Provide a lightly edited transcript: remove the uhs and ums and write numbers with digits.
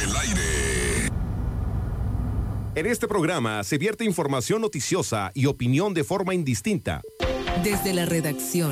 el aire. En este programa se vierte información noticiosa y opinión de forma indistinta. Desde la redacción,